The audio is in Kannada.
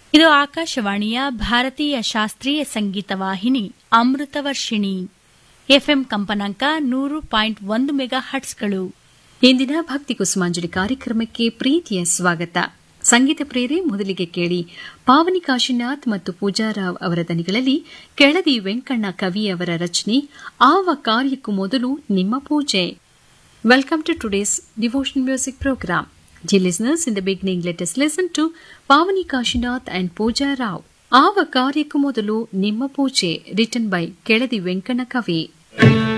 ಇದು ಆಕಾಶವಾಣಿಯ ಭಾರತೀಯ ಶಾಸ್ತ್ರೀಯ ಸಂಗೀತ ವಾಹಿನಿ ಅಮೃತವರ್ಷಿಣಿ ಎಫ್ಎಂ ಕಂಪನಾಂಕ 100.1 ಮೆಗಾ ಹರ್ಟ್ಸ್ಗಳು. ಇಂದಿನ ಭಕ್ತಿ ಕುಸುಮಾಂಜಲಿ ಕಾರ್ಯಕ್ರಮಕ್ಕೆ ಪ್ರೀತಿಯ ಸ್ವಾಗತ. ಸಂಗೀತ ಪ್ರೇರೆ ಮೊದಲಿಗೆ ಕೇಳಿ ಪಾವನಿ ಕಾಶಿನಾಥ್ ಮತ್ತು ಪೂಜಾರಾವ್ ಅವರ ದನಿಗಳಲ್ಲಿ ಕೆಳದಿ ವೆಂಕಣ್ಣ ಕವಿ ಅವರ ರಚನೆ ಆವ ಕಾರ್ಯಕ್ಕೂ ಮೊದಲು ನಿಮ್ಮ ಪೂಜೆ. Welcome to today's devotional music program. Dear listeners, in the beginning, let us listen to Pavani Kashinath and Pooja Rao. Ava Karyaku Modalu Nimma Pooje, written by Keladi Venkana Kavi.